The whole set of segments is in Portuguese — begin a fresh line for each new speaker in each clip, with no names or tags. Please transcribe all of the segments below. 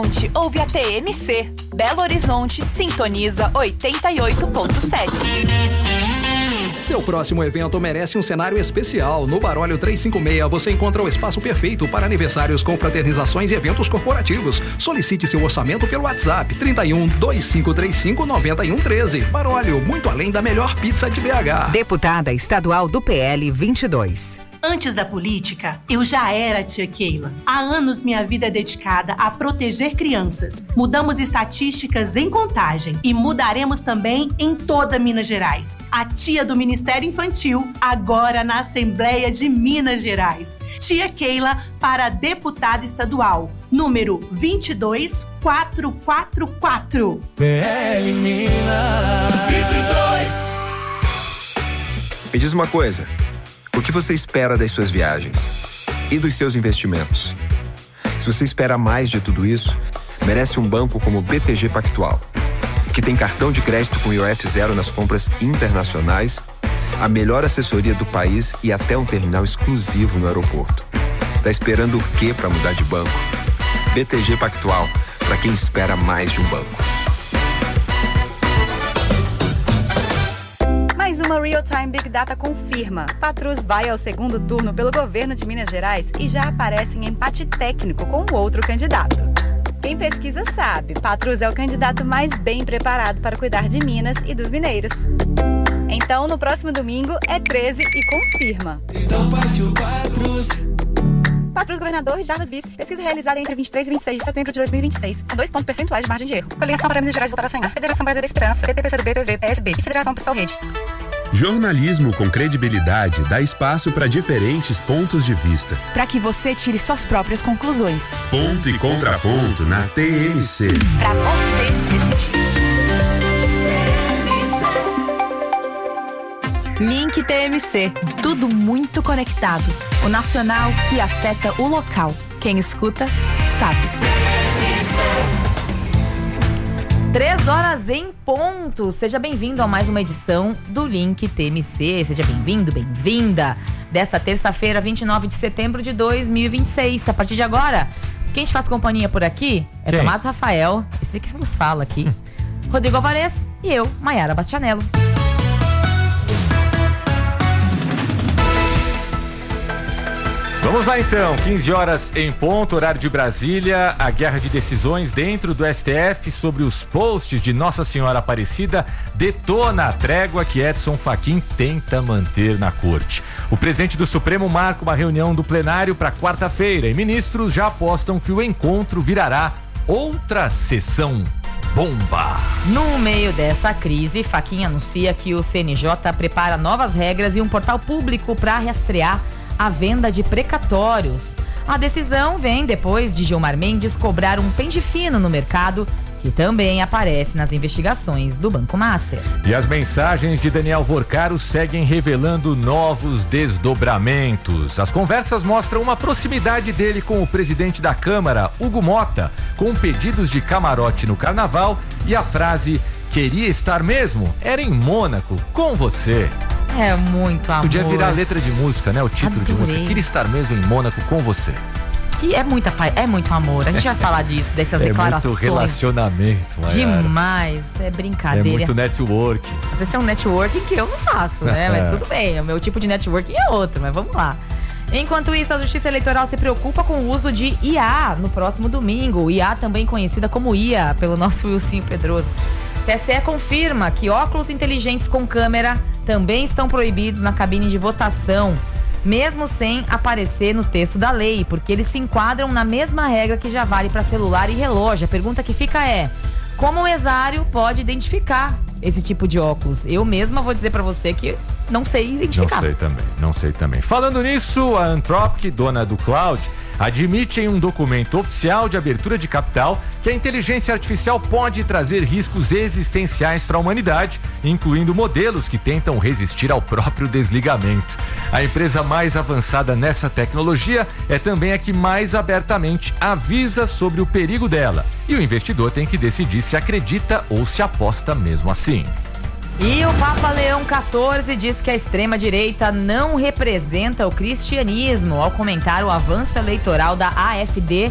Ouve a TMC. Belo Horizonte sintoniza 88.7.
Seu próximo evento merece um cenário especial. No Baróleo 356 você encontra o espaço perfeito para aniversários, confraternizações e eventos corporativos. Solicite seu orçamento pelo WhatsApp 31 2535 9113. Baróleo, muito além da melhor pizza de BH.
Deputada estadual do PL 22.
Antes da política, eu já era tia Keila. Há anos minha vida é dedicada a proteger crianças. Mudamos estatísticas em Contagem e mudaremos também em toda Minas Gerais. A tia do Ministério Infantil, agora na Assembleia de Minas Gerais. Tia Keila para deputada estadual, número 22444.
PL Minas 22.
Me diz uma coisa. O que você espera das suas viagens? E dos seus investimentos? Se você espera mais de tudo isso, merece um banco como o BTG Pactual, que tem cartão de crédito com IOF zero nas compras internacionais, a melhor assessoria do país e até um terminal exclusivo no aeroporto. Tá esperando o quê para mudar de banco? BTG Pactual, para quem espera mais de um banco.
Mais uma Real Time Big Data confirma. Patrus vai ao segundo turno pelo governo de Minas Gerais e já aparece em empate técnico com o outro candidato. Quem pesquisa sabe, Patrus é o candidato mais bem preparado para cuidar de Minas e dos mineiros. Então, no próximo domingo, é 13 e confirma.
Então partiu Patrus.
Patrus, governador, Jarbas Vice. Pesquisa realizada entre 23 e 26 de setembro de 2026. Com 2 pontos percentuais de margem de erro. Coligação para Minas Gerais voltar a sonhar. Federação Brasil da Esperança. PT, PCdoB, PV, PSB e Federação Pessoal Rede.
Jornalismo com credibilidade dá espaço para diferentes pontos de vista.
Para que você tire suas próprias conclusões.
Ponto e contraponto na TMC.
Para você decidir. Link TMC. Tudo muito conectado. O nacional que afeta o local. Quem escuta, sabe.
3 horas em ponto. Seja bem-vindo a mais uma edição do Link TMC. Seja bem-vindo, bem-vinda. Desta terça-feira, 29 de setembro de 2026. A partir de agora, quem te faz companhia por aqui é Tomás Rafael, esse que nos fala aqui, Rodrigo Alvarez e eu, Maiara Bastianello.
Vamos lá então, 15 horas em ponto, horário de Brasília. A guerra de decisões dentro do STF sobre os posts de Nossa Senhora Aparecida detona a trégua que Edson Fachin tenta manter na corte. O presidente do Supremo marca uma reunião do plenário para quarta-feira e ministros já apostam que o encontro virará outra sessão bomba.
No meio dessa crise, Fachin anuncia que o CNJ prepara novas regras e um portal público para rastrear a venda de precatórios. A decisão vem depois de Gilmar Mendes cobrar um pente fino no mercado, que também aparece nas investigações do Banco Master.
E as mensagens de Daniel Vorcaro seguem revelando novos desdobramentos. As conversas mostram uma proximidade dele com o presidente da Câmara, Hugo Mota, com pedidos de camarote no carnaval e a frase "queria estar mesmo? Era em Mônaco, com você".
É muito amor.
Podia virar letra de música, né? O título de música. Queria estar mesmo em Mônaco com você.
Que é muito amor. A gente vai falar disso, dessas declarações.
É muito relacionamento, Maiara.
Demais. É brincadeira.
É muito network.
Esse é um networking que eu não faço, né? Mas tudo bem. O meu tipo de networking é outro, mas vamos lá. Enquanto isso, a Justiça Eleitoral se preocupa com o uso de IA no próximo domingo. IA também conhecida como IA, pelo nosso Wilson Pedroso. TSE confirma que óculos inteligentes com câmera também estão proibidos na cabine de votação, mesmo sem aparecer no texto da lei, porque eles se enquadram na mesma regra que já vale para celular e relógio. A pergunta que fica é: como o mesário pode identificar esse tipo de óculos? Eu mesma vou dizer para você que não sei identificar.
Não sei também. Falando nisso, a Anthropic, dona do cloud, admite em um documento oficial de abertura de capital que a inteligência artificial pode trazer riscos existenciais para a humanidade, incluindo modelos que tentam resistir ao próprio desligamento. A empresa mais avançada nessa tecnologia é também a que mais abertamente avisa sobre o perigo dela. E o investidor tem que decidir se acredita ou se aposta mesmo assim.
E o Papa Leão XIV diz que a extrema-direita não representa o cristianismo ao comentar o avanço eleitoral da AfD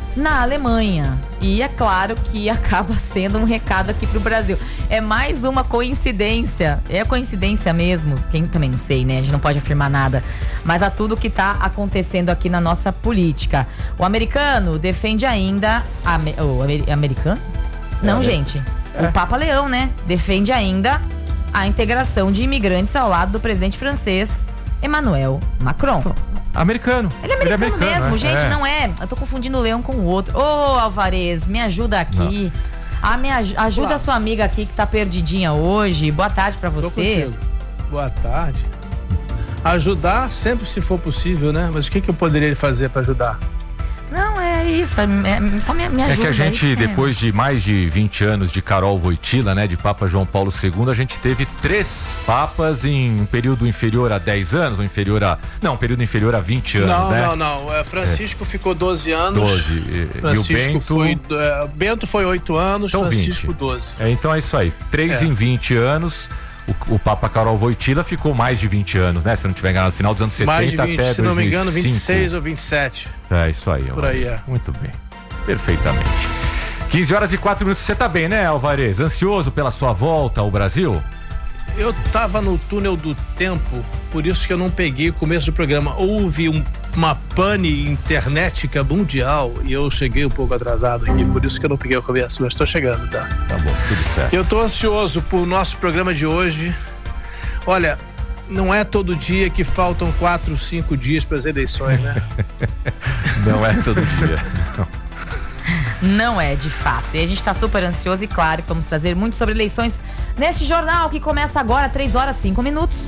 na Alemanha. E é claro que acaba sendo um recado aqui pro Brasil. É mais uma coincidência. É coincidência mesmo. Quem também não sei, né? A gente não pode afirmar nada. Mas a tudo que tá acontecendo aqui na nossa política. O americano defende ainda... Americano? Não, gente. O Papa Leão, né? Defende ainda a integração de imigrantes ao lado do presidente francês Emmanuel Macron.
Americano.
Ele é americano mesmo, gente, não é. Eu tô confundindo o Leão com o outro. Ô, Alvarez, me ajuda aqui. Ajuda a sua amiga aqui que tá perdidinha hoje. Boa tarde pra você.
Tô contigo. Boa tarde. Ajudar sempre se for possível, né? Mas o que eu poderia fazer pra ajudar?
Não, é isso, só me ajuda.
É que a gente, depois de mais de 20 anos de Carol Wojtyla, né, de Papa João Paulo II, a gente teve 3 papas em um período inferior a 10 anos, ou inferior a... Não, um período inferior a 20 anos, né?
Não. Francisco ficou 12 anos.
12.
Francisco
e o Bento...
Bento foi 8 anos, então Francisco
20.
12.
Então é isso aí, 3 em 20 anos... O Papa Carol Wojtyla ficou mais de 20 anos, né? Se não tiver enganado, no final dos anos 70
mais de 20,
até 2005.
Se não me engano, 26 ou 27.
É isso aí.
Por aí,
Muito bem. Perfeitamente. 15h04. Você tá bem, né, Alvarez? Ansioso pela sua volta ao Brasil?
Eu tava no túnel do tempo, por isso que eu não peguei o começo do programa. Houve uma pane internética mundial e eu cheguei um pouco atrasado aqui, por isso que eu não peguei o começo, mas tô chegando, tá?
Tá bom, tudo certo.
Eu tô ansioso por nosso programa de hoje. Olha, não é todo dia que faltam 4, 5 dias para as eleições, né?
Não é todo dia,
Não é, de fato. E a gente tá super ansioso e claro, vamos trazer muito sobre eleições neste jornal que começa agora, 3h05.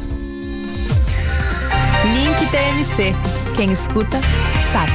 Link TMC. Quem escuta, sabe.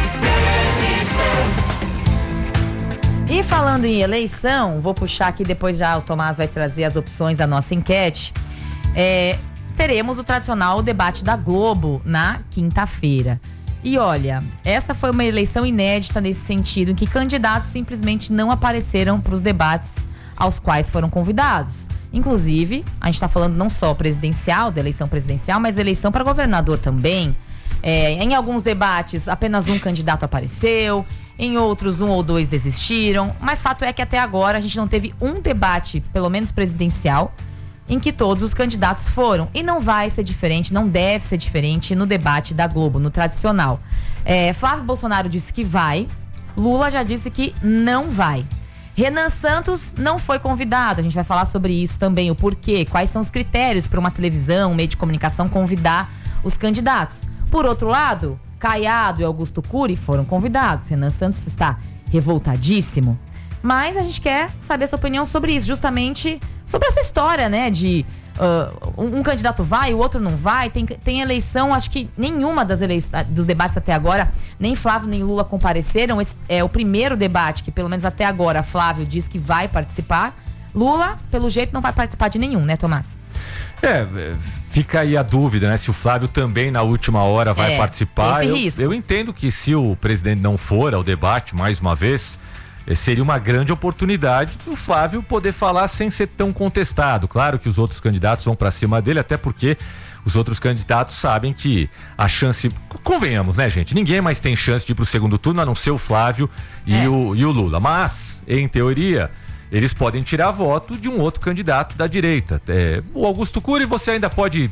E falando em eleição, vou puxar aqui, depois já o Tomás vai trazer as opções da nossa enquete. Teremos o tradicional debate da Globo na quinta-feira. E olha, essa foi uma eleição inédita nesse sentido, em que candidatos simplesmente não apareceram para os debates aos quais foram convidados. Inclusive, a gente está falando não só presidencial, da eleição presidencial, mas eleição para governador também. Em alguns debates, apenas um candidato apareceu, em outros 1 ou 2 desistiram, mas fato é que até agora a gente não teve um debate, pelo menos presidencial, em que todos os candidatos foram. E não vai ser diferente, não deve ser diferente no debate da Globo, no tradicional. Flávio Bolsonaro disse que vai, Lula já disse que não vai. Renan Santos não foi convidado, a gente vai falar sobre isso também, o porquê, quais são os critérios para uma televisão, um meio de comunicação convidar os candidatos. Por outro lado, Caiado e Augusto Cury foram convidados. Renan Santos está revoltadíssimo. Mas a gente quer saber a sua opinião sobre isso, justamente sobre essa história, né, de um candidato vai, o outro não vai. Tem eleição, acho que nenhuma dos debates até agora, nem Flávio nem Lula compareceram. Esse é o primeiro debate que, pelo menos até agora, Flávio diz que vai participar. Lula, pelo jeito, não vai participar de nenhum, né, Tomás?
Fica aí a dúvida, né? Se o Flávio também na última hora vai participar. Eu entendo que se o presidente não for ao debate mais uma vez, seria uma grande oportunidade do Flávio poder falar sem ser tão contestado. Claro que os outros candidatos vão para cima dele, até porque os outros candidatos sabem que a chance... Convenhamos, né, gente? Ninguém mais tem chance de ir pro segundo turno, a não ser o Flávio e o Lula. Mas, em teoria, eles podem tirar voto de um outro candidato da direita. O Augusto Cury você ainda pode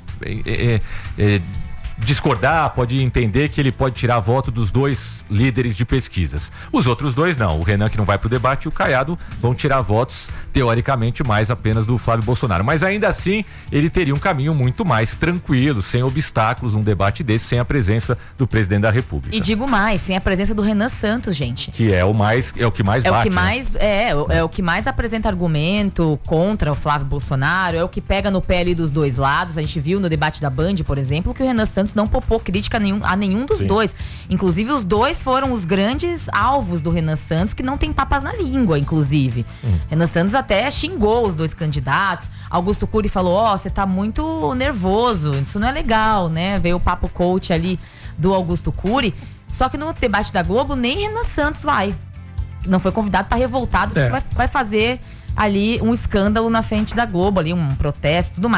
discordar, pode entender que ele pode tirar voto dos 2 líderes de pesquisas. Os outros 2 não, o Renan, que não vai pro debate, e o Caiado vão tirar votos, teoricamente, mais apenas do Flávio Bolsonaro. Mas ainda assim, ele teria um caminho muito mais tranquilo, sem obstáculos, um debate desse, sem a presença do presidente da República.
E digo mais, sem a presença do Renan Santos, gente.
Que é o que mais bate,
é o que mais apresenta argumento contra o Flávio Bolsonaro, é o que pega no pé ali dos 2 lados. A gente viu no debate da Band, por exemplo, que o Renan Santos não popou crítica a nenhum dos 2. Inclusive, os 2 foram os grandes alvos do Renan Santos, que não tem papas na língua, inclusive. Renan Santos até xingou os 2 candidatos. Augusto Cury falou, você tá muito nervoso, isso não é legal, né? Veio o papo coach ali do Augusto Cury. Só que no debate da Globo, nem Renan Santos vai. Não foi convidado, tá revoltado, vai fazer ali um escândalo na frente da Globo, ali um protesto e tudo mais.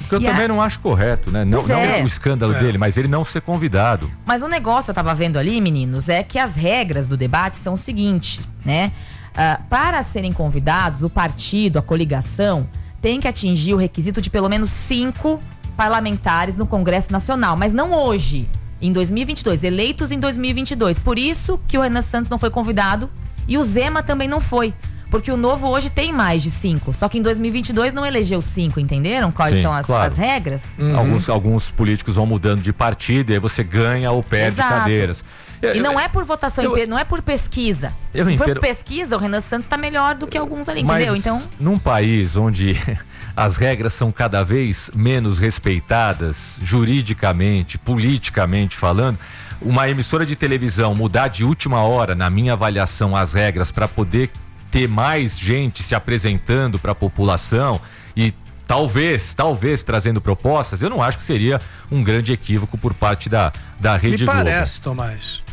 O que eu também não acho correto, né? Não o escândalo dele, mas ele não ser convidado.
Mas o negócio, eu tava vendo ali, meninos, é que as regras do debate são o seguinte, né? Para serem convidados, o partido, a coligação, tem que atingir o requisito de pelo menos 5 parlamentares no Congresso Nacional, mas não hoje, em 2022, eleitos em 2022. Por isso que o Renan Santos não foi convidado e o Zema também não foi. Porque o Novo hoje tem mais de 5, só que em 2022 não elegeu 5, entenderam? Quais são as regras?
Alguns políticos vão mudando de partido e aí você ganha ou perde cadeiras.
E não é por votação, não é por pesquisa. Se for por pesquisa, o Renan Santos está melhor do que alguns ali, entendeu? Então,
num país onde as regras são cada vez menos respeitadas, juridicamente, politicamente falando, uma emissora de televisão mudar de última hora, na minha avaliação, as regras para poder ter mais gente se apresentando para a população e talvez trazendo propostas, eu não acho que seria um grande equívoco por parte da Rede Globo.
Me parece, Tomás,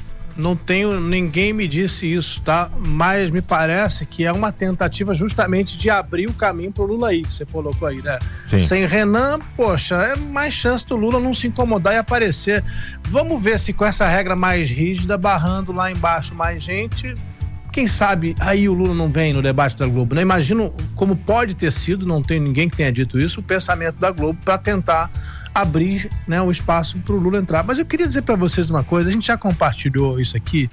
ninguém me disse isso, tá? Mas me parece que é uma tentativa justamente de abrir o caminho pro Lula aí, que você colocou aí, né? Sim. Sem Renan, poxa, é mais chance do Lula não se incomodar e aparecer. Vamos ver se com essa regra mais rígida, barrando lá embaixo mais gente, quem sabe aí o Lula não vem no debate da Globo, né? Imagino como pode ter sido, não tem ninguém que tenha dito isso, o pensamento da Globo para tentar abrir, né, o espaço para o Lula entrar. Mas eu queria dizer para vocês uma coisa, a gente já compartilhou isso aqui,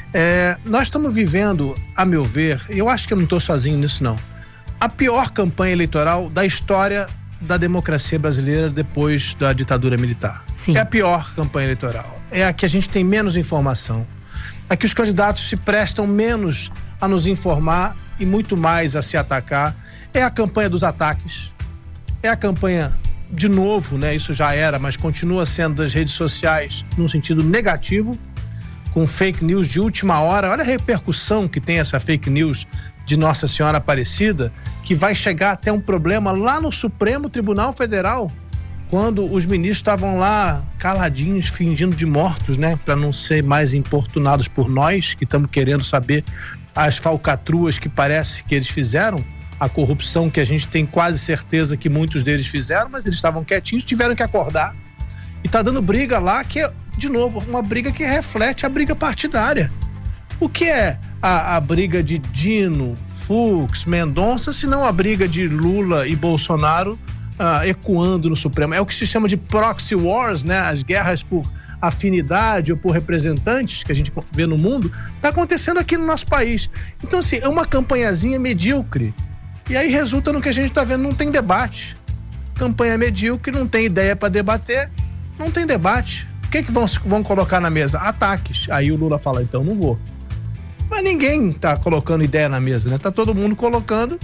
nós estamos vivendo, a meu ver, eu acho que eu não estou sozinho nisso não, a pior campanha eleitoral da história da democracia brasileira depois da ditadura militar. Sim. É a pior campanha eleitoral, é a que a gente tem menos informação, é que os candidatos se prestam menos a nos informar e muito mais a se atacar. É a campanha dos ataques, é a campanha, de novo, né? Isso já era, mas continua sendo das redes sociais num sentido negativo, com fake news de última hora. Olha a repercussão que tem essa fake news de Nossa Senhora Aparecida, que vai chegar até um problema lá no Supremo Tribunal Federal, quando os ministros estavam lá caladinhos, fingindo de mortos, né? Para não ser mais importunados por nós, que estamos querendo saber as falcatruas que parece que eles fizeram, a corrupção que a gente tem quase certeza que muitos deles fizeram, mas eles estavam quietinhos, tiveram que acordar. E tá dando briga lá, que é, de novo, uma briga que reflete a briga partidária. O que é a briga de Dino, Fux, Mendonça, se não a briga de Lula e Bolsonaro ecoando no Supremo? É o que se chama de proxy wars, né? As guerras por afinidade ou por representantes que a gente vê no mundo, tá acontecendo aqui no nosso país. Então, assim, é uma campanhazinha medíocre. E aí resulta no que a gente tá vendo, não tem debate. Campanha medíocre, não tem ideia para debater, não tem debate. O que vão colocar na mesa? Ataques. Aí o Lula fala, então não vou. Mas ninguém tá colocando ideia na mesa, né? Tá todo mundo colocando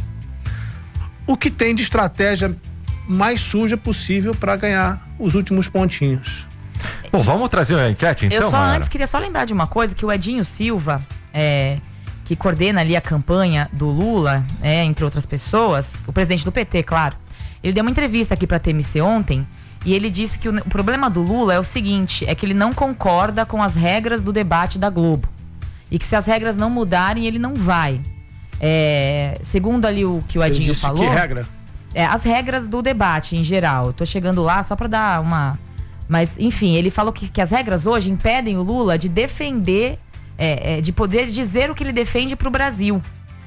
o que tem de estratégia mais suja possível para ganhar os últimos pontinhos.
Bom, vamos trazer a enquete então,
antes queria só lembrar de uma coisa, que o Edinho Silva, que coordena ali a campanha do Lula, entre outras pessoas, o presidente do PT, claro, ele deu uma entrevista aqui pra TMC ontem, e ele disse que o problema do Lula é o seguinte, é que ele não concorda com as regras do debate da Globo, e que se as regras não mudarem, ele não vai. Segundo ali o que o Edinho falou...
Que regra?
As regras do debate em geral. Eu tô chegando lá só pra dar uma... Mas, enfim, ele falou que as regras hoje impedem o Lula de defender, de poder dizer o que ele defende pro Brasil.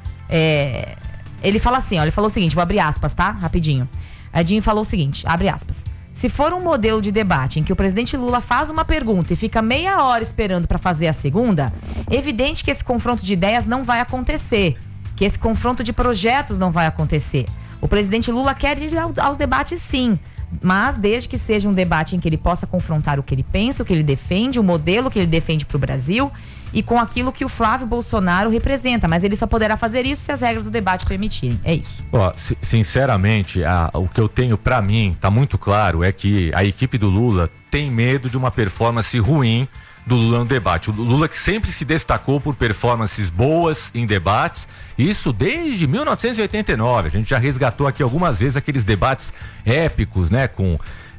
Ele fala assim, ó, ele falou o seguinte, vou abrir aspas, tá? Rapidinho. Edinho falou o seguinte, abre aspas. Se for um modelo de debate em que o presidente Lula faz uma pergunta e fica meia hora esperando pra fazer a segunda, é evidente que esse confronto de ideias não vai acontecer, que esse confronto de projetos não vai acontecer. O presidente Lula quer ir aos debates, sim, mas desde que seja um debate em que ele possa confrontar o que ele pensa, o que ele defende, o modelo que ele defende para o Brasil e com aquilo que o Flávio Bolsonaro representa. Mas ele só poderá fazer isso se as regras do debate permitirem. É isso.
Sinceramente, o que eu tenho para mim, tá muito claro, é que a equipe do Lula tem medo de uma performance ruim do Lula no debate. O Lula que sempre se destacou por performances boas em debates, isso desde 1989. A gente já resgatou aqui algumas vezes aqueles debates épicos, né, com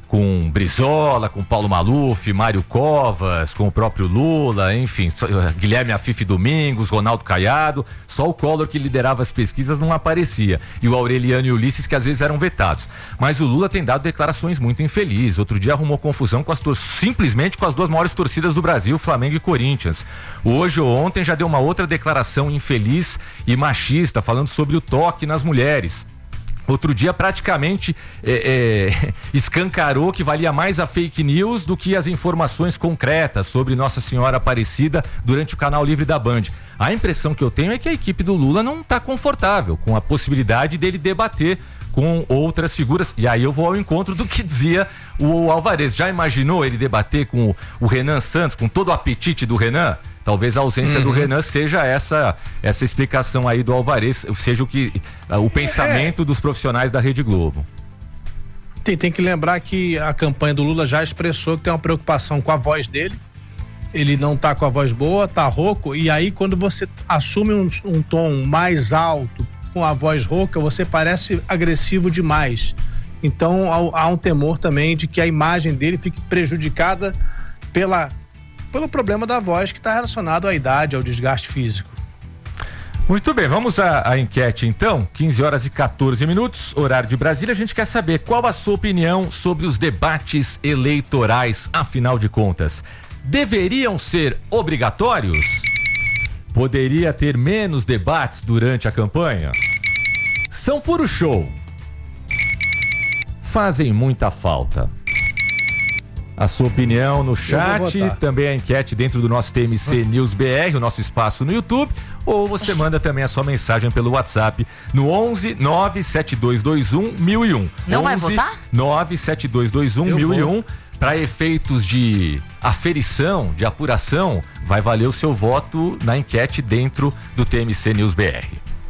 com Brizola, com Paulo Maluf, Mário Covas, com o próprio Lula, enfim, Guilherme Afife Domingos, Ronaldo Caiado, só o Collor que liderava as pesquisas não aparecia, e o Aureliano e o Ulisses que às vezes eram vetados. Mas o Lula tem dado declarações muito infelizes. Outro dia arrumou confusão com simplesmente com as duas maiores torcidas do Brasil, Flamengo e Corinthians. Hoje ou ontem já deu uma outra declaração infeliz e machista, falando sobre o toque nas mulheres. Outro dia praticamente escancarou que valia mais a fake news do que as informações concretas sobre Nossa Senhora Aparecida durante o Canal Livre da Band. A impressão que eu tenho é que a equipe do Lula não está confortável com a possibilidade dele debater com outras figuras. E aí eu vou ao encontro do que dizia o Alvarez. Já imaginou ele debater com o Renan Santos, com todo o apetite do Renan? Talvez a ausência do Renan seja essa explicação aí do Alvarez, seja o pensamento dos profissionais da Rede Globo.
Tem que lembrar que a campanha do Lula já expressou que tem uma preocupação com a voz dele. Ele não tá com a voz boa, tá rouco, e aí quando você assume um tom mais alto, com a voz rouca, você parece agressivo demais. Então há um temor também de que a imagem dele fique prejudicada pelo problema da voz que está relacionado à idade, ao desgaste físico.
Muito bem, vamos à enquete então, 15h14, horário de Brasília. A gente quer saber qual a sua opinião sobre os debates eleitorais, afinal de contas. Deveriam ser obrigatórios? Poderia ter menos debates durante a campanha? São puro show? Fazem muita falta? A sua opinião no chat, também a enquete dentro do nosso TMC News BR, o nosso espaço no YouTube, ou você manda também a sua mensagem pelo WhatsApp no 11 97221 1001.
Não vai votar?
97221 1001. Para efeitos de aferição, de apuração, vai valer o seu voto na enquete dentro do TMC News BR.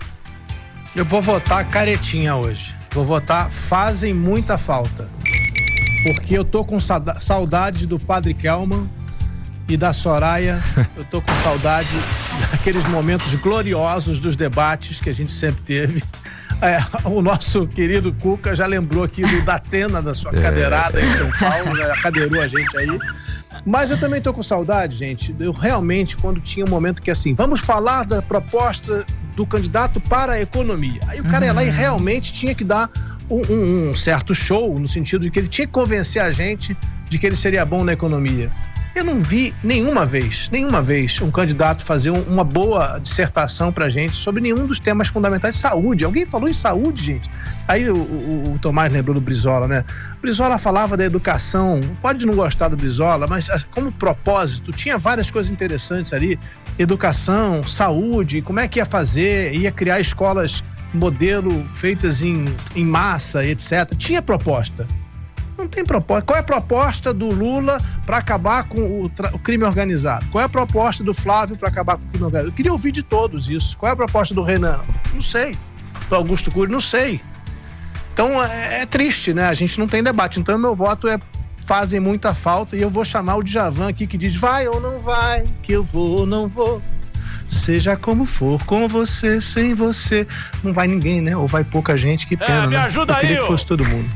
Eu vou votar caretinha hoje. Vou votar fazem muita falta. Porque eu tô com saudade do Padre Kelman e da Soraya. Eu tô com saudade daqueles momentos gloriosos dos debates que a gente sempre teve. O nosso querido Cuca já lembrou aqui do Datena, da sua cadeirada em São Paulo, né? Cadeirou a gente aí. Mas eu também tô com saudade, gente. Eu realmente, quando tinha um momento que assim, vamos falar da proposta do candidato para a economia. Aí o cara ia lá e realmente tinha que dar um certo show, no sentido de que ele tinha que convencer a gente de que ele seria bom na economia. Eu não vi nenhuma vez um candidato fazer uma boa dissertação pra gente sobre nenhum dos temas fundamentais. Saúde, alguém falou em saúde, gente? Aí o Tomás lembrou do Brizola, né? O Brizola falava da educação, pode não gostar do Brizola, mas como propósito, tinha várias coisas interessantes ali, educação, saúde, como é que ia fazer, ia criar escolas modelo feitas em massa, etc. Tinha proposta. Não tem proposta. Qual é a proposta do Lula para acabar com o crime organizado? Qual é a proposta do Flávio para acabar com o crime organizado? Eu queria ouvir de todos isso. Qual é a proposta do Renan? Não sei. Do Augusto Cury? Não sei. Então é triste, né? A gente não tem debate. Então meu voto é fazem muita falta, e eu vou chamar o Djavan aqui que diz vai ou não vai, que eu vou ou não vou. Seja como for, com você, sem você. Não vai ninguém, né? Ou vai pouca gente, que pena,
me ajuda
né? Eu queria
aí,
que fosse todo mundo.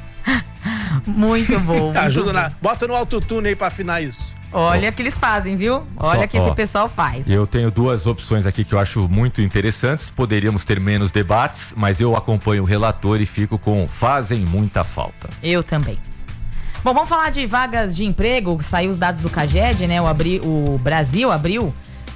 Muito bom.
Ajuda bota no autotune aí pra afinar isso.
Olha o que eles fazem, viu? Olha o que esse pessoal faz.
Eu tenho duas opções aqui que eu acho muito interessantes. Poderíamos ter menos debates, mas eu acompanho o relator e fico com fazem muita falta.
Eu também. Bom, vamos falar de vagas de emprego. Saiu os dados do CAGED, né? O Brasil abriu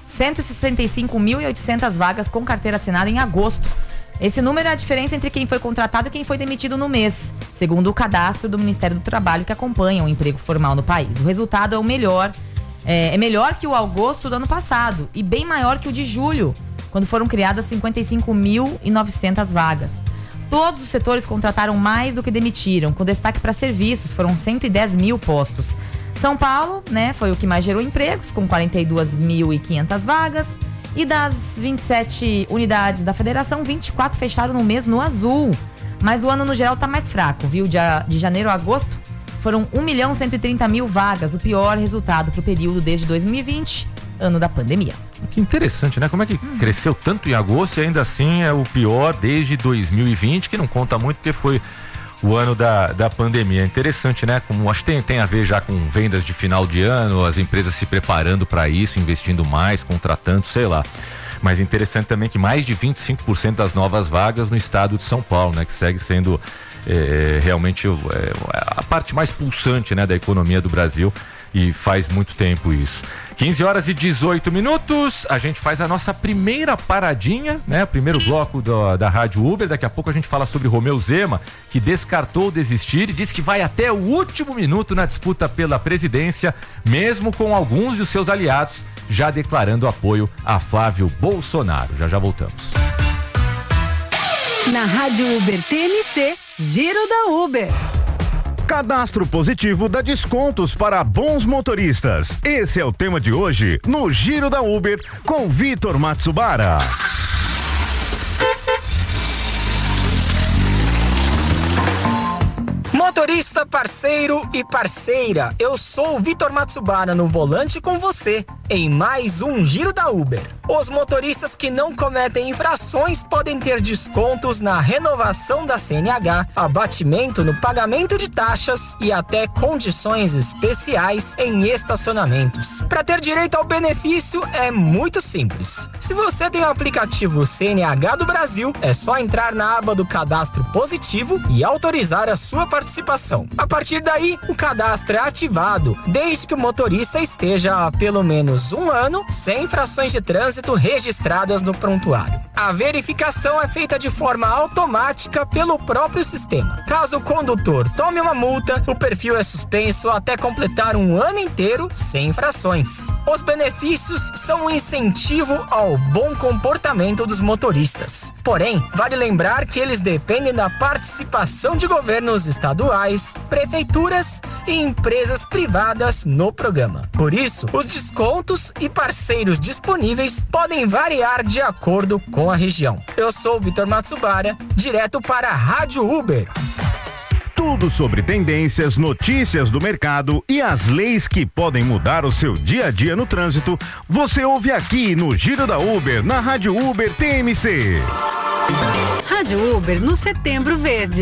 165.800 vagas com carteira assinada em agosto. Esse número é a diferença entre quem foi contratado e quem foi demitido no mês, segundo o cadastro do Ministério do Trabalho, que acompanha o emprego formal no país. O resultado é melhor que o agosto do ano passado e bem maior que o de julho, quando foram criadas 55.900 vagas. Todos os setores contrataram mais do que demitiram, com destaque para serviços, foram 110 mil postos. São Paulo, né, foi o que mais gerou empregos, com 42.500 vagas. E das 27 unidades da federação, 24 fecharam no mês no azul. Mas o ano no geral tá mais fraco, viu? De janeiro a agosto foram 1.130.000 vagas, o pior resultado pro período desde 2020, ano da pandemia.
Que interessante, né? Como é que cresceu tanto em agosto e ainda assim é o pior desde 2020, que não conta muito porque foi o ano da pandemia. Interessante, né? Como acho que tem a ver já com vendas de final de ano, as empresas se preparando para isso, investindo mais, contratando, sei lá. Mas interessante também que mais de 25% das novas vagas no estado de São Paulo, né? Que segue sendo realmente a parte mais pulsante, né, da economia do Brasil, e faz muito tempo isso. 15h18, a gente faz a nossa primeira paradinha, né? Primeiro bloco da Rádio Uber. Daqui a pouco a gente fala sobre Romeu Zema, que descartou desistir e disse que vai até o último minuto na disputa pela presidência, mesmo com alguns de seus aliados já declarando apoio a Flávio Bolsonaro. Já voltamos.
Na Rádio Uber TMC, Giro da Uber.
Cadastro positivo dá descontos para bons motoristas. Esse é o tema de hoje no Giro da Uber com Vitor Matsubara.
Motorista, parceiro e parceira, eu sou o Vitor Matsubara no volante com você em mais um Giro da Uber. Os motoristas que não cometem infrações podem ter descontos na renovação da CNH, abatimento no pagamento de taxas e até condições especiais em estacionamentos. Para ter direito ao benefício é muito simples. Se você tem o aplicativo CNH do Brasil, é só entrar na aba do cadastro positivo e autorizar a sua participação. A partir daí, o cadastro é ativado, desde que o motorista esteja há pelo menos um ano sem infrações de trânsito registradas no prontuário. A verificação é feita de forma automática pelo próprio sistema. Caso o condutor tome uma multa, o perfil é suspenso até completar um ano inteiro sem infrações. Os benefícios são um incentivo ao bom comportamento dos motoristas. Porém, vale lembrar que eles dependem da participação de governos estaduais, prefeituras e empresas privadas no programa. Por isso, os descontos e parceiros disponíveis podem variar de acordo com a região. Eu sou o Vitor Matsubara, direto para a Rádio Uber.
Tudo sobre tendências, notícias do mercado e as leis que podem mudar o seu dia a dia no trânsito, você ouve aqui no Giro da Uber, na Rádio Uber TMC.
Rádio Uber no Setembro Verde.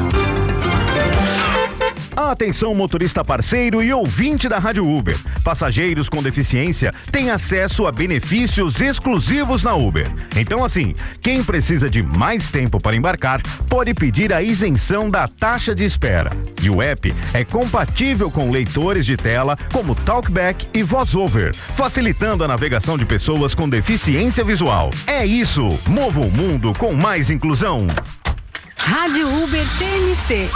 Atenção, motorista parceiro e ouvinte da Rádio Uber. Passageiros com deficiência têm acesso a benefícios exclusivos na Uber. Então, assim, quem precisa de mais tempo para embarcar pode pedir a isenção da taxa de espera. E o app é compatível com leitores de tela como Talkback e VoiceOver, facilitando a navegação de pessoas com deficiência visual. É isso, mova o mundo com mais inclusão.
Rádio Uber TMC.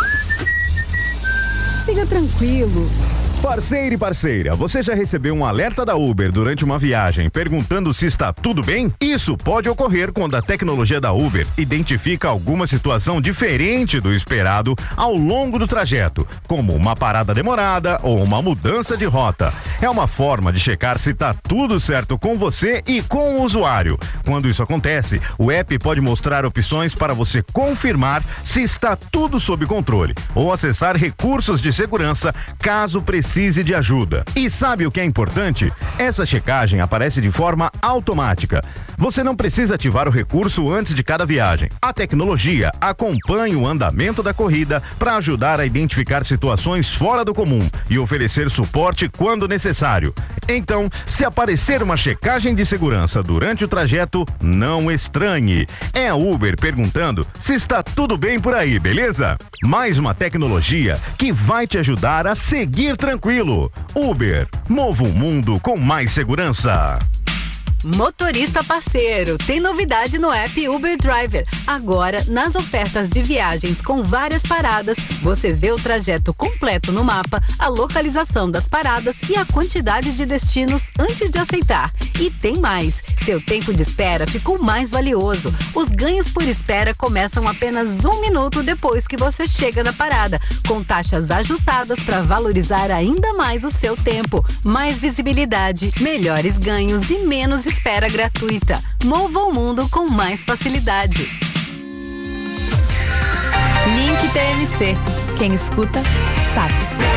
Siga tranquilo.
Parceiro e parceira, você já recebeu um alerta da Uber durante uma viagem perguntando se está tudo bem? Isso pode ocorrer quando a tecnologia da Uber identifica alguma situação diferente do esperado ao longo do trajeto, como uma parada demorada ou uma mudança de rota. É uma forma de checar se está tudo certo com você e com o usuário. Quando isso acontece, o app pode mostrar opções para você confirmar se está tudo sob controle ou acessar recursos de segurança caso precise de ajuda. E sabe o que é importante? Essa checagem aparece de forma automática. Você não precisa ativar o recurso antes de cada viagem. A tecnologia acompanha o andamento da corrida para ajudar a identificar situações fora do comum e oferecer suporte quando necessário. Então, se aparecer uma checagem de segurança durante o trajeto, não estranhe. É a Uber perguntando se está tudo bem por aí, beleza? Mais uma tecnologia que vai te ajudar a seguir tranquilo. Uber, mova o mundo com mais segurança.
Motorista parceiro, tem novidade no app Uber Driver. Agora, nas ofertas de viagens com várias paradas, você vê o trajeto completo no mapa, a localização das paradas e a quantidade de destinos antes de aceitar. E tem mais, seu tempo de espera ficou mais valioso. Os ganhos por espera começam apenas 1 minuto depois que você chega na parada, com taxas ajustadas para valorizar ainda mais o seu tempo. Mais visibilidade, melhores ganhos e menos espera gratuita. Mova o mundo com mais facilidade.
Link TMC. Quem escuta, sabe.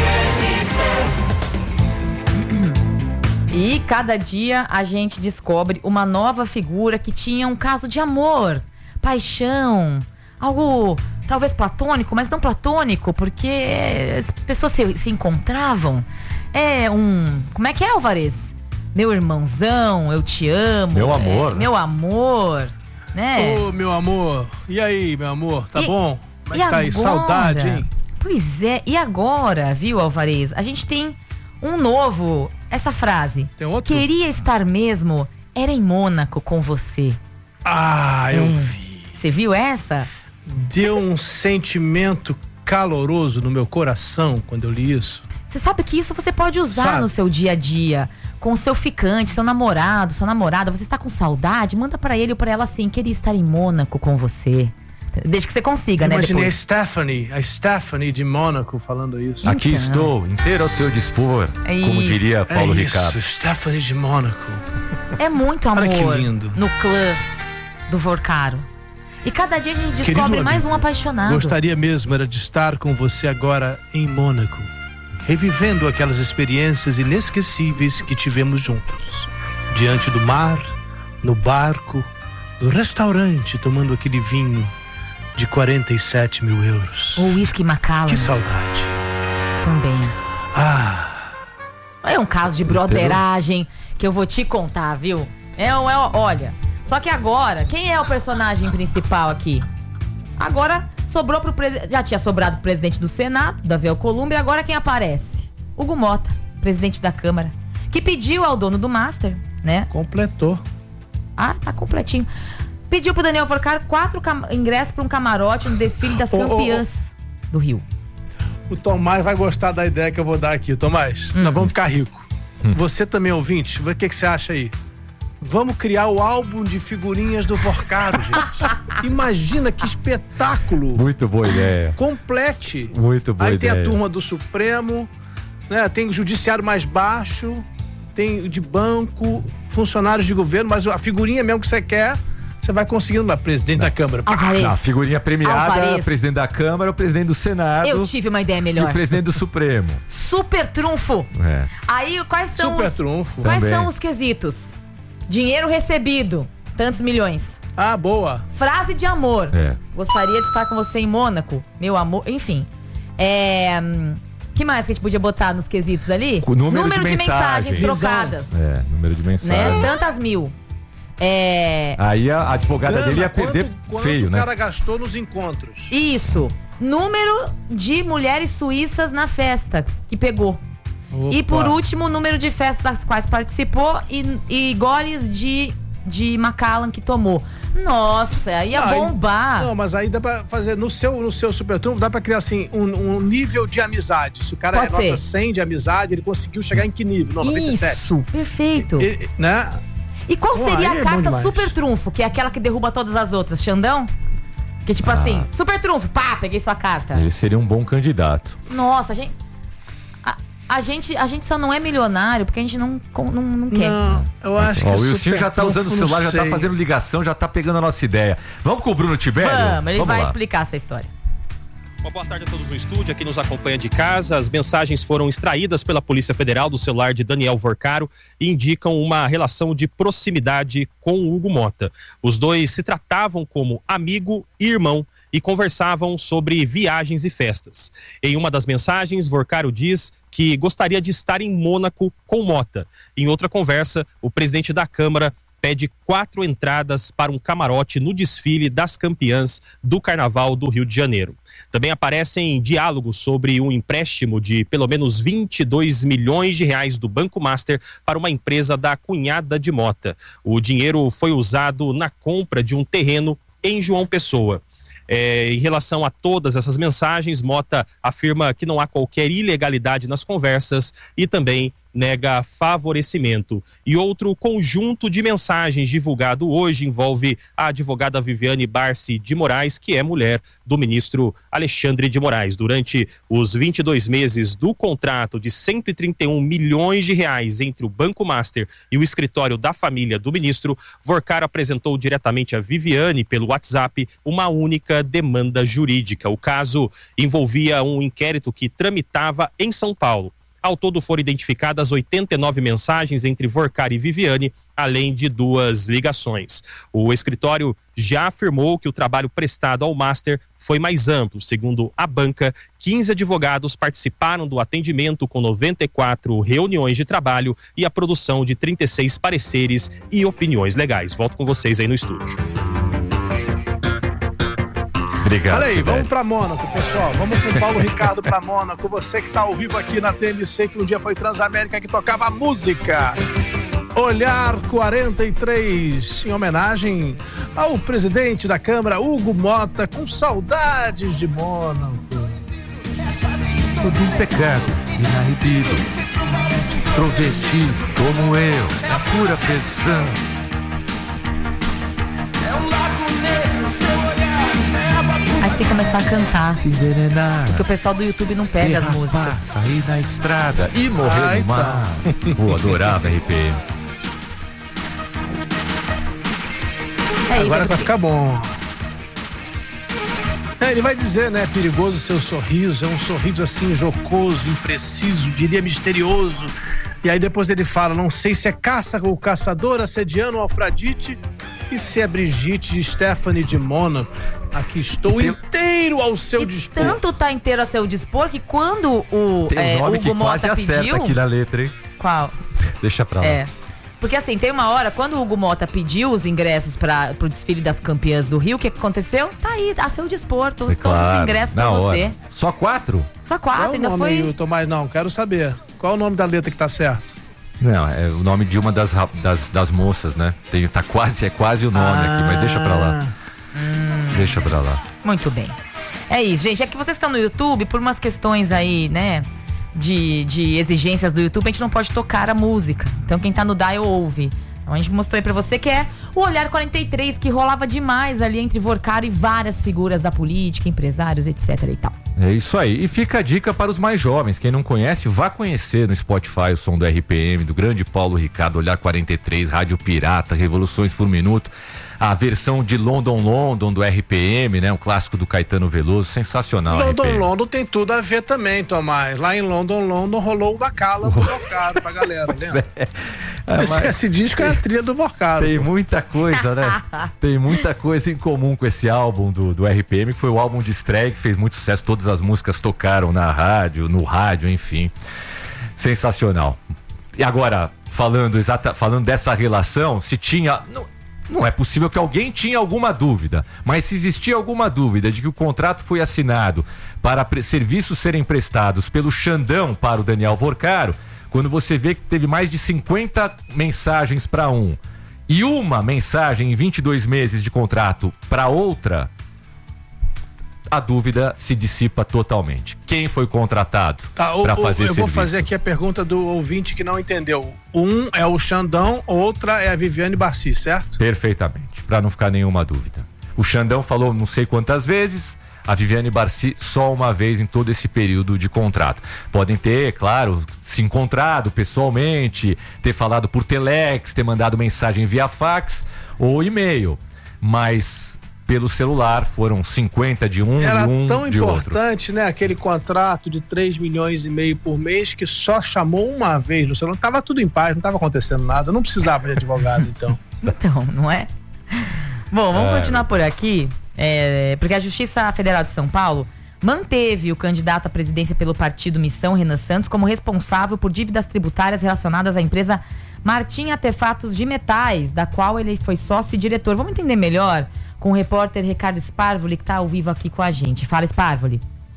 E cada dia a gente descobre uma nova figura que tinha um caso de amor, paixão, algo talvez platônico, mas não platônico, porque as pessoas se encontravam. Como é que é, Alvarez? Meu irmãozão, eu te amo.
Meu amor.
Meu amor, né?
Ô, meu amor. E aí, meu amor, tá bom? Como é que tá aí?
Agora?
Saudade, hein?
Pois é, e agora, viu, Alvarez? A gente tem um novo, essa frase.
Tem outro?
Queria estar mesmo, era em Mônaco com você.
Eu vi.
Você viu essa?
Deu um sentimento caloroso no meu coração quando eu li isso.
Você sabe que isso você pode usar no seu dia a dia, com o seu ficante, seu namorado, sua namorada. Você está com saudade? Manda pra ele ou pra ela assim, queria estar em Mônaco com você. Desde que você consiga, né?
Imaginei
depois.
a Stephanie de Mônaco falando isso.
Aqui estou, inteiro ao seu dispor, como diria Paulo Ricardo.
Stephanie de Mônaco.
É muito amor.
Olha que lindo.
No clã do Vorcaro. E cada dia a gente descobre mais um apaixonado.
Gostaria mesmo era de estar com você agora em Mônaco, revivendo aquelas experiências inesquecíveis que tivemos juntos. Diante do mar, no barco, no restaurante, tomando aquele vinho de 47 mil euros.
O whisky Macallan.
Que saudade.
Também. É um caso de broderagem que eu vou te contar, viu? Olha, só que agora, quem é o personagem principal aqui? Agora sobrou pro presidente. Já tinha sobrado pro presidente do Senado, Davi Alcolumbre, e agora quem aparece? Hugo Mota, presidente da Câmara, que pediu ao dono do Master, né?
Completou.
Tá completinho. Pediu pro Daniel Vorcaro 4 ingressos pra um camarote no desfile das campeãs do Rio.
O Tomás vai gostar da ideia que eu vou dar aqui. Tomás, nós vamos ficar rico. Você também, ouvinte, o que você acha aí? Vamos criar o álbum de figurinhas do Vorcaro, gente. Imagina que espetáculo.
Muito boa ideia.
Complete.
Muito boa ideia.
Aí tem a turma do Supremo, né? Tem o judiciário mais baixo, tem de banco, funcionários de governo, mas a figurinha mesmo que você quer, você vai conseguindo lá, presidente da Câmara.
A figurinha premiada, presidente da Câmara, o presidente do Senado.
Eu tive uma ideia melhor.
E o presidente do Supremo.
Super trunfo. Aí, quais são Quais são os quesitos? Dinheiro recebido, tantos milhões.
Boa.
Frase de amor. Gostaria de estar com você em Mônaco, meu amor. Enfim. Que mais que a gente podia botar nos quesitos ali?
O número de mensagens
trocadas.
Número de mensagens.
Né? Tantas mil.
Aí a advogada dele ia perder feio, né?
O cara gastou nos encontros.
Isso. Número de mulheres suíças na festa que pegou.
Opa.
E por último, o número de festas das quais participou e goles de Macallan que tomou. Nossa, ia bombar.
Não, mas aí dá pra fazer, no seu super trunfo, dá pra criar assim, um nível de amizade. Se o cara
Pode ser.
nota 100 de amizade, ele conseguiu chegar em que nível? Não, 97.
Isso, perfeito.
Né?
E qual seria
aí
a
é bom
carta
demais.
super trunfo, que é aquela que derruba todas as outras? Xandão? Que tipo assim, super trunfo, pá, peguei sua carta.
Ele seria um bom candidato.
Nossa, a gente só não é milionário porque a gente não quer.
Não, eu acho que
o Wilson já tá usando o celular, já tá fazendo ligação, já tá pegando a nossa ideia. Vamos com o Bruno Tibério?
Ele vai explicar essa história.
Uma boa tarde a todos no estúdio, aqui nos acompanha de casa. As mensagens foram extraídas pela Polícia Federal do celular de Daniel Vorcaro e indicam uma relação de proximidade com o Hugo Mota. Os dois se tratavam como amigo e irmão e conversavam sobre viagens e festas. Em uma das mensagens, Vorcaro diz que gostaria de estar em Mônaco com Mota. Em outra conversa, o presidente da Câmara pede 4 entradas para um camarote no desfile das campeãs do Carnaval do Rio de Janeiro. Também aparecem diálogos sobre um empréstimo de pelo menos 22 milhões de reais do Banco Master para uma empresa da cunhada de Mota. O dinheiro foi usado na compra de um terreno em João Pessoa. Em relação a todas essas mensagens, Mota afirma que não há qualquer ilegalidade nas conversas e também nega favorecimento. E outro conjunto de mensagens divulgado hoje envolve a advogada Viviane Barsi de Moraes, que é mulher do ministro Alexandre de Moraes. Durante os 22 meses do contrato de 131 milhões de reais entre o Banco Master e o escritório da família do ministro, Vorcaro apresentou diretamente a Viviane pelo WhatsApp uma única demanda jurídica. O caso envolvia um inquérito que tramitava em São Paulo. Ao todo foram identificadas 89 mensagens entre Vorcar e Viviane, além de 2 ligações. O escritório já afirmou que o trabalho prestado ao Master foi mais amplo. Segundo a banca, 15 advogados participaram do atendimento com 94 reuniões de trabalho e a produção de 36 pareceres e opiniões legais. Volto com vocês aí no estúdio.
Obrigado.
Olha aí, vamos pra Mônaco, pessoal. Vamos com o Paulo Ricardo pra Mônaco. Você que tá ao vivo aqui na TMC, que um dia foi Transamérica, que tocava música. Olhar 43, em homenagem ao presidente da Câmara, Hugo Mota, com saudades de Mônaco.
Tudo impecável, inarredido, travesti como eu, na pura perfeição.
Aí você tem que começar a cantar. Porque o pessoal do YouTube não pega as músicas.
Sair na estrada e morrer no mar. Pô, adorava RPM.
Agora vai ficar bom. Ele vai dizer, né, perigoso seu sorriso, é um sorriso assim jocoso, impreciso, diria misterioso. E aí depois ele fala, não sei se é caça ou caçador, assediano ou Afrodite, e se é Brigitte de Stephanie de Mônaco. Aqui estou inteiro ao seu dispor.
Tanto tá inteiro a seu dispor que quando o
Tem um nome
Hugo
que
Mota
quase
pediu...
acerta aqui na letra, hein?
Qual?
Deixa pra lá.
Porque assim, tem uma hora, quando o Hugo Mota pediu os ingressos pro desfile das campeãs do Rio, o que aconteceu? Tá aí, a seu dispor, todos os ingressos pra você.
Só 4?
Só 4,
ainda
ainda
foi...
foi...
Tomás, não, quero saber. Qual é o nome da letra que tá certo?
Não, é o nome de uma das moças, né? É quase o nome aqui, mas deixa pra lá. Deixa pra lá.
Muito bem. É isso, gente. É que vocês estão no YouTube, por umas questões aí, né? De exigências do YouTube, a gente não pode tocar a música. Então quem tá no dial ouve. Então a gente mostrou aí pra você que é o Olhar 43, que rolava demais ali entre Vorcar e várias figuras da política, empresários, etc e tal.
É isso aí. E fica a dica para os mais jovens. Quem não conhece, vá conhecer no Spotify o som do RPM, do grande Paulo Ricardo, Olhar 43, Rádio Pirata, Revoluções por Minuto. A versão de London do RPM, né? Um clássico do Caetano Veloso, sensacional.
London tem tudo a ver também, Tomás. Lá em London rolou o Bacala do Vorcado pra galera, né? Esse disco é a trilha do Vorcado.
Tem muita coisa, né? Tem muita coisa em comum com esse álbum do RPM, que foi o álbum de estreia, que fez muito sucesso. Todas as músicas tocaram na rádio, no rádio, enfim. Sensacional. E agora, falando dessa relação, se tinha... Não é possível que alguém tinha alguma dúvida, mas se existia alguma dúvida de que o contrato foi assinado para serviços serem prestados pelo Xandão para o Daniel Vorcaro, quando você vê que teve mais de 50 mensagens para um e uma mensagem em 22 meses de contrato para outra, a dúvida se dissipa totalmente. Quem foi contratado para fazer
eu vou fazer aqui a pergunta do ouvinte que não entendeu. Um é o Xandão, outra é a Viviane Barci, certo?
Perfeitamente, para não ficar nenhuma dúvida. O Xandão falou não sei quantas vezes, a Viviane Barci só uma vez em todo esse período de contrato. Podem ter, claro, se encontrado pessoalmente, ter falado por telex, ter mandado mensagem via fax ou e-mail, mas pelo celular foram 50 de um e um de outro.
Era tão importante, né, aquele contrato de 3,5 milhões por mês que só chamou uma vez no celular. Tava tudo em paz, não tava acontecendo nada, não precisava de advogado então.
Então, não é? Bom, vamos continuar por aqui, porque a Justiça Federal de São Paulo manteve o candidato à presidência pelo partido Missão, Renan Santos, como responsável por dívidas tributárias relacionadas à empresa Martim Artefatos de Metais, da qual ele foi sócio e diretor. Vamos entender melhor com o repórter Ricardo Sparvoli, que está ao vivo aqui com a gente. Fala, Sparvoli.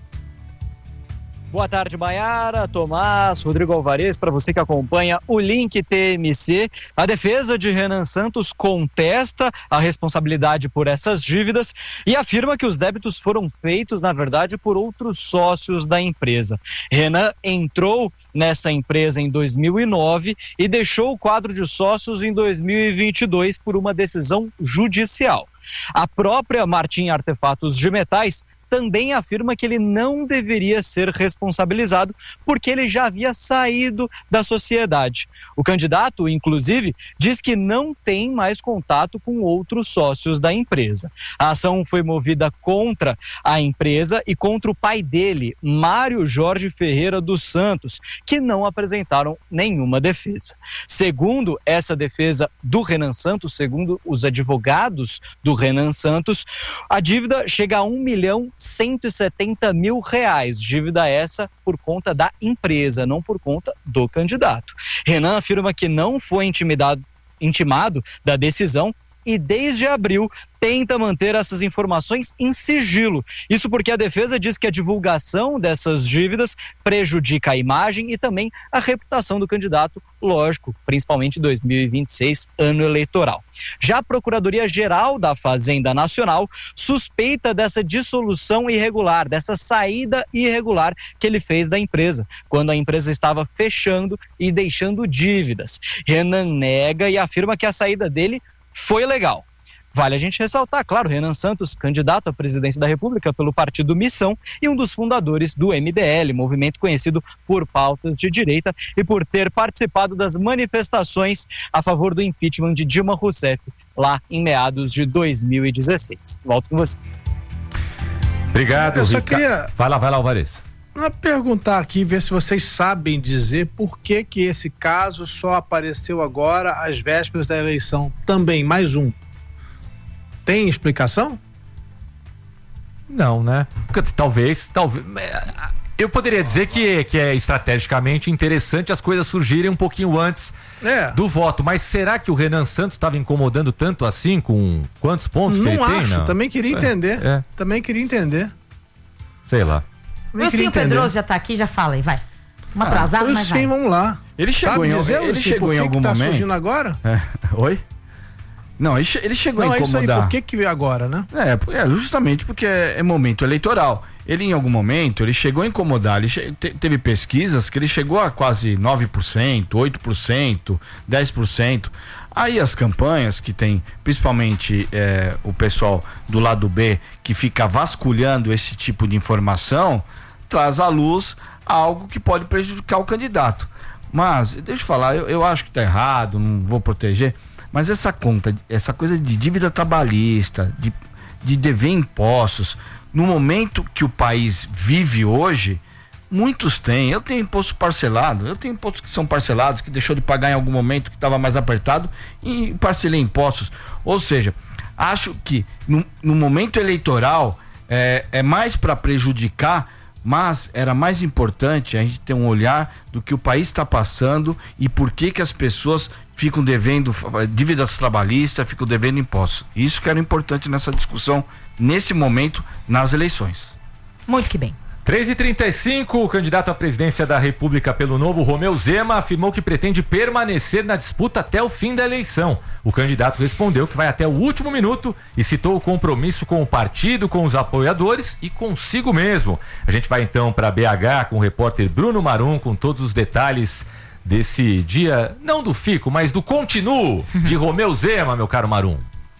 Boa tarde, Maiara, Tomás, Rodrigo Alvarez, para você que acompanha o Link TMC. A defesa de Renan Santos contesta a responsabilidade por essas dívidas e afirma que os débitos foram feitos, na verdade, por outros sócios da empresa. Renan entrou nessa empresa em 2009 e deixou o quadro de sócios em 2022 por uma decisão judicial. A própria Martim Artefatos de Metais também afirma que ele não deveria ser responsabilizado porque ele já havia saído da sociedade. O candidato, inclusive, diz que não tem mais contato com outros sócios da empresa. A ação foi movida contra a empresa e contra o pai dele, Mário Jorge Ferreira dos Santos, que não apresentaram nenhuma defesa. Segundo essa defesa do Renan Santos, segundo os advogados do Renan Santos, a dívida chega a R$1.170.000, dívida essa por conta da empresa, não por conta do candidato. Renan afirma que não foi intimado da decisão e desde abril tenta manter essas informações em sigilo. Isso porque a defesa diz que a divulgação dessas dívidas prejudica a imagem e também a reputação do candidato, lógico, principalmente em 2026, ano eleitoral. Já a Procuradoria-Geral da Fazenda Nacional suspeita dessa dissolução irregular, dessa saída irregular que ele fez da empresa, quando a empresa estava fechando e deixando dívidas. Renan nega e afirma que a saída dele foi legal. Vale a gente ressaltar, claro, Renan Santos, candidato à presidência da República pelo partido Missão e um dos fundadores do MBL, movimento conhecido por pautas de direita e por ter participado das manifestações a favor do impeachment de Dilma Rousseff lá em meados de 2016. Volto com vocês.
Obrigado,
Eu só queria...
Vai lá, Alvarez.
Perguntar aqui, ver se vocês sabem dizer por que esse caso só apareceu agora às vésperas da eleição. Também, mais um. Tem explicação?
Não, né? Talvez. Eu poderia dizer que é estrategicamente interessante as coisas surgirem um pouquinho antes do voto, mas será que o Renan Santos estava incomodando tanto assim com quantos pontos que ele tem?
Não acho, também queria entender. Também queria entender.
Sei lá.
Meu senhor Pedroso já tá aqui, já fala aí, vai. Uma atrasada, mas vai.
Sim, vamos lá.
Ele chegou em algum
tá
momento.
Surgindo agora?
Oi? Não, ele chegou a incomodar.
Isso aí, por que veio agora, né?
Justamente porque é momento eleitoral. Ele, em algum momento, ele chegou a incomodar. Teve pesquisas que ele chegou a quase 9%, 8%, 10%. Aí as campanhas que tem, principalmente o pessoal do lado B, que fica vasculhando esse tipo de informação, traz à luz algo que pode prejudicar o candidato. Mas, deixa eu falar, eu acho que tá errado, não vou proteger, mas essa coisa de dívida trabalhista, de dever impostos, no momento que o país vive hoje, muitos têm. Eu tenho imposto parcelado, eu tenho impostos que são parcelados, que deixou de pagar em algum momento que estava mais apertado e parcelei impostos. Ou seja, acho que no momento eleitoral é mais para prejudicar, mas era mais importante a gente ter um olhar do que o país está passando e por que as pessoas ficam devendo dívidas trabalhistas, ficam devendo impostos. Isso que era importante nessa discussão, nesse momento, nas eleições.
Muito que bem.
3h35, o candidato à presidência da República pelo Novo, Romeu Zema, afirmou que pretende permanecer na disputa até o fim da eleição. O candidato respondeu que vai até o último minuto e citou o compromisso com o partido, com os apoiadores e consigo mesmo. A gente vai então para BH com o repórter Bruno Marum com todos os detalhes desse dia, não do fico, mas do continuo de Romeu Zema, meu caro Marum.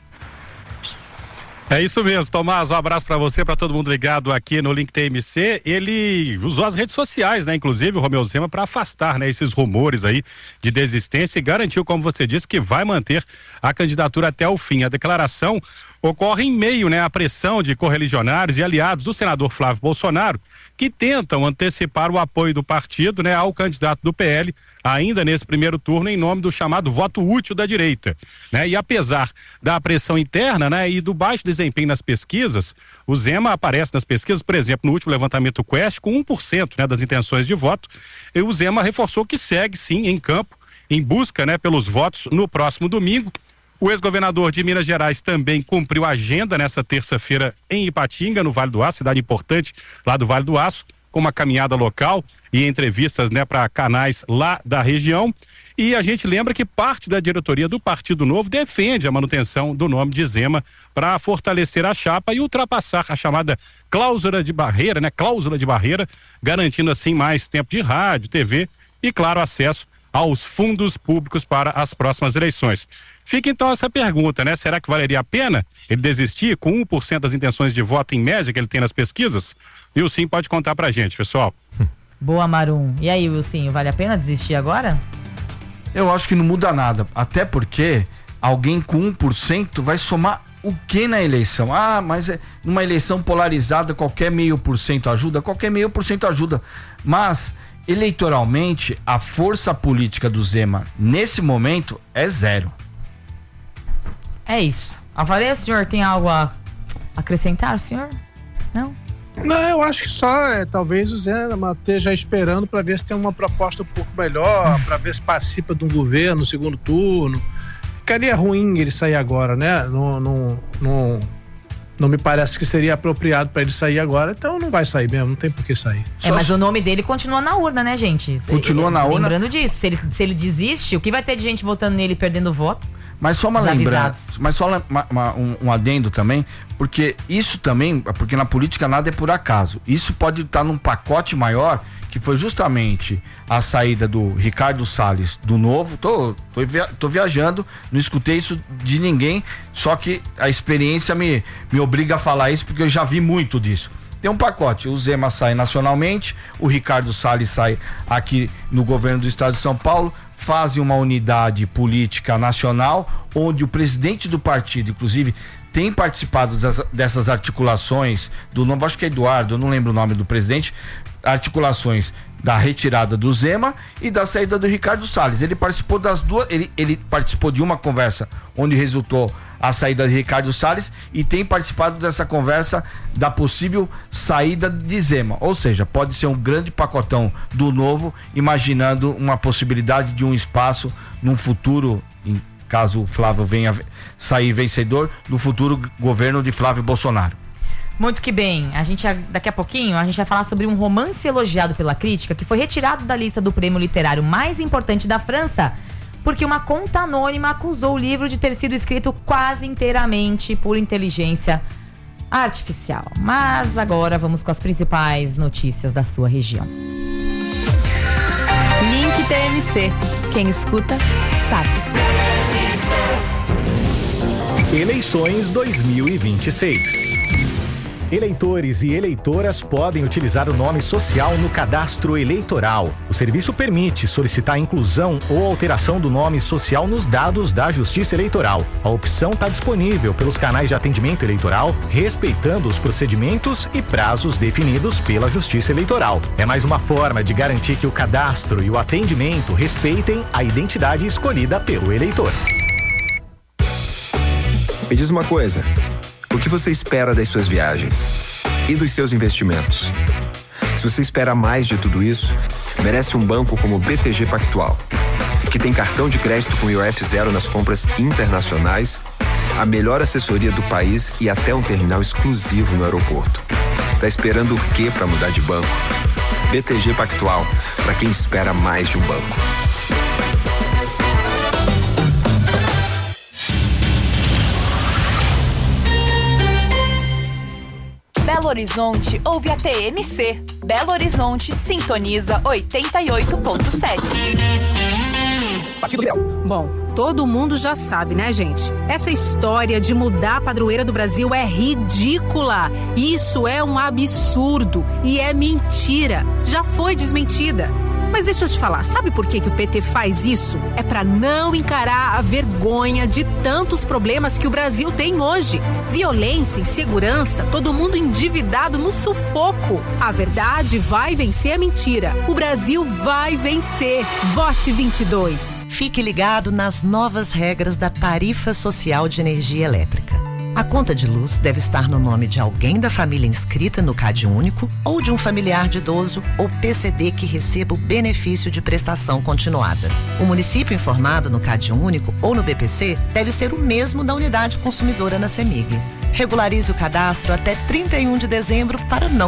É isso mesmo, Tomás, um abraço para você, para todo mundo ligado aqui no Link TMC. Ele usou as redes sociais, né, inclusive o Romeu Zema, para afastar, né, esses rumores aí de desistência e garantiu, como você disse, que vai manter a candidatura até o fim. A declaração ocorre em meio, né, à pressão de correligionários e aliados do senador Flávio Bolsonaro, que tentam antecipar o apoio do partido, né, ao candidato do PL, ainda nesse primeiro turno, em nome do chamado voto útil da direita, né? E apesar da pressão interna, né, e do baixo desempenho nas pesquisas, o Zema aparece nas pesquisas, por exemplo, no último levantamento Quest, com 1%, né, das intenções de voto, e o Zema reforçou que segue, sim, em campo, em busca, né, pelos votos no próximo domingo. O ex-governador de Minas Gerais também cumpriu a agenda nessa terça-feira em Ipatinga, no Vale do Aço, cidade importante lá do Vale do Aço, com uma caminhada local e entrevistas, né, para canais lá da região. E a gente lembra que parte da diretoria do Partido Novo defende a manutenção do nome de Zema para fortalecer a chapa e ultrapassar a chamada cláusula de barreira, né, garantindo assim mais tempo de rádio, TV e, claro, acesso aos fundos públicos para as próximas eleições. Fica então essa pergunta, né? Será que valeria a pena ele desistir com 1% das intenções de voto em média que ele tem nas pesquisas? E o Sim pode contar pra gente, pessoal.
Boa, Marum. E aí, Wilson, vale a pena desistir agora?
Eu acho que não muda nada, até porque alguém com 1% vai somar o que na eleição? Ah, mas numa eleição polarizada qualquer 0,5% ajuda? Qualquer 0,5% ajuda. Mas, eleitoralmente, a força política do Zema, nesse momento, é 0.
É isso. Alvarez, o senhor tem algo a acrescentar, senhor? Não?
Não, eu acho que só talvez o Zema esteja esperando para ver se tem uma proposta um pouco melhor, para ver se participa de um governo no segundo turno. Ficaria ruim ele sair agora, né? Não me parece que seria apropriado para ele sair agora, então não vai sair mesmo, não tem por que sair.
Mas o nome dele continua na urna, né, gente?
Continua na urna.
Lembrando disso, se ele desiste, o que vai ter de gente votando nele e perdendo voto?
Mas só uma lembrança, um adendo também, porque isso também, porque na política nada é por acaso. Isso pode estar num pacote maior, que foi justamente a saída do Ricardo Salles do Novo. Tô viajando, não escutei isso de ninguém, só que a experiência me obriga a falar isso, porque eu já vi muito disso. Tem um pacote, o Zema sai nacionalmente, o Ricardo Salles sai aqui no governo do estado de São Paulo, fazem uma unidade política nacional, onde o presidente do partido, inclusive, tem participado dessas articulações do novo, acho que é Eduardo, eu não lembro o nome do presidente, articulações da retirada do Zema e da saída do Ricardo Salles. Ele participou das duas, ele participou de uma conversa onde resultou a saída de Ricardo Salles e tem participado dessa conversa da possível saída de Zema. Ou seja, pode ser um grande pacotão do Novo, imaginando uma possibilidade de um espaço num futuro, em caso o Flávio venha sair vencedor, no futuro governo de Flávio Bolsonaro.
Muito que bem, daqui a pouquinho a gente vai falar sobre um romance elogiado pela crítica que foi retirado da lista do prêmio literário mais importante da França, porque uma conta anônima acusou o livro de ter sido escrito quase inteiramente por inteligência artificial. Mas agora vamos com as principais notícias da sua região.
Link TMC. Quem escuta, sabe.
Eleições 2026. Eleitores e eleitoras podem utilizar o nome social no cadastro eleitoral. O serviço permite solicitar a inclusão ou alteração do nome social nos dados da Justiça Eleitoral. A opção está disponível pelos canais de atendimento eleitoral, respeitando os procedimentos e prazos definidos pela Justiça Eleitoral. É mais uma forma de garantir que o cadastro e o atendimento respeitem a identidade escolhida pelo eleitor.
Me diz uma coisa. O que você espera das suas viagens e dos seus investimentos? Se você espera mais de tudo isso, merece um banco como o BTG Pactual, que tem cartão de crédito com IOF zero nas compras internacionais, a melhor assessoria do país e até um terminal exclusivo no aeroporto. Tá esperando o quê para mudar de banco? BTG Pactual, para quem espera mais de um banco.
Belo Horizonte ouve a TMC. Belo Horizonte sintoniza 88.7.
Partido Liberal.
Bom, todo mundo já sabe, né, gente? Essa história de mudar a padroeira do Brasil é ridícula. Isso é um absurdo e é mentira. Já foi desmentida. Mas deixa eu te falar, sabe por que o PT faz isso? É pra não encarar a vergonha de tantos problemas que o Brasil tem hoje. Violência, insegurança, todo mundo endividado no sufoco. A verdade vai vencer a mentira. O Brasil vai vencer. Vote 22.
Fique ligado nas novas regras da Tarifa Social de Energia Elétrica. A conta de luz deve estar no nome de alguém da família inscrita no CadÚnico ou de um familiar de idoso ou PCD que receba o benefício de prestação continuada. O município informado no CadÚnico ou no BPC deve ser o mesmo da unidade consumidora na CEMIG. Regularize o cadastro até 31 de dezembro para não